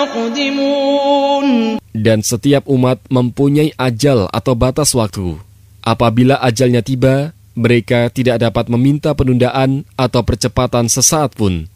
Dan setiap umat mempunyai ajal atau batas waktu. Apabila ajalnya tiba, mereka tidak dapat meminta penundaan atau percepatan sesaat pun.